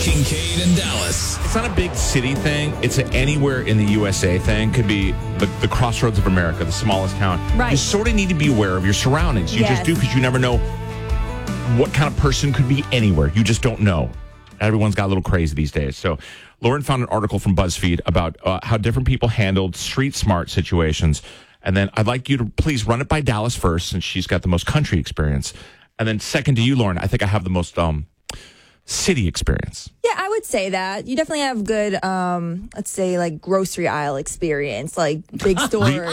Kincaid and Dallas. It's not a big city thing. It's an anywhere in the USA thing. Could be the crossroads of America, the smallest town. Right. You sort of need to be aware of your surroundings. You just do, because you never know what kind of person could be anywhere. You just don't know. Everyone's got a little crazy these days. So Lauren found an article from BuzzFeed about how different people handled street smart situations. And then I'd like you to please run it by Dallas first, since she's got the most country experience. And then second to you, Lauren, I think I have the most city experience. Yeah, I would say that. You definitely have good, let's say, like grocery aisle experience, like big stores.